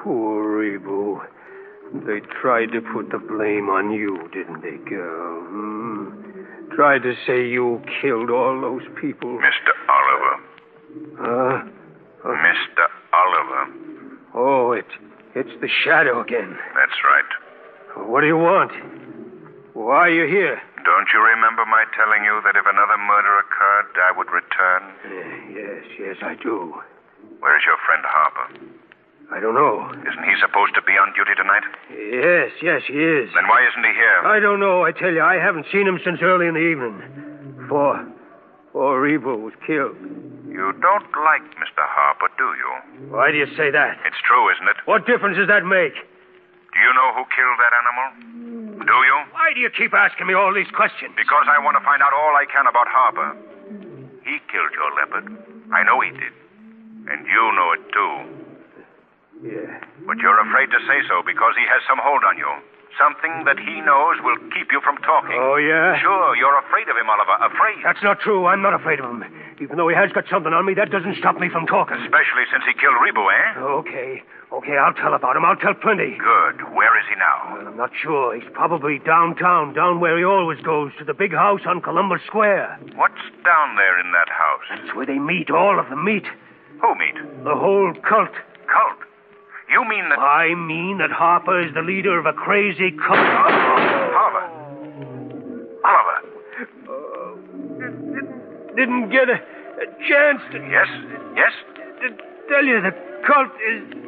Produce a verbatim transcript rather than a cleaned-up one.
Poor Rebu. They tried to put the blame on you, didn't they, girl? Hmm? Tried to say you killed all those people. Mister Oliver. Huh? Uh, Mister Oliver. Oh, it, it's the Shadow again. That's right. What do you want? Why are you here? Don't you remember my telling you that if another murder occurred, I would return? Uh, yes, yes, I do. Where is your friend Harper? I don't know. Isn't he supposed to be on duty tonight? Yes, yes, he is. Then why isn't he here? I don't know, I tell you. I haven't seen him since early in the evening. Before, before Rebu was killed. You don't like Mister Harper, do you? Why do you say that? It's true, isn't it? What difference does that make? Do you know who killed that animal? Do you? Why do you keep asking me all these questions? Because I want to find out all I can about Harper. He killed your leopard. I know he did. And you know it, too. Yeah. But you're afraid to say so because he has some hold on you. Something that he knows will keep you from talking. Oh, yeah? Sure, you're afraid of him, Oliver. Afraid. That's not true. I'm not afraid of him. Even though he has got something on me, that doesn't stop me from talking. Especially since he killed Rebu, eh? Okay. Okay, I'll tell about him. I'll tell plenty. Good. Where is he now? Well, I'm not sure. He's probably downtown, down where he always goes, to the big house on Columbus Square. What's down there in that house? That's where they meet. All of them meet. Who meet? The whole cult. Cult? You mean that... I mean that Harper is the leader of a crazy cult. Oliver. Oliver. Uh, didn't get a, a chance to... Yes? Yes? To tell you the cult is...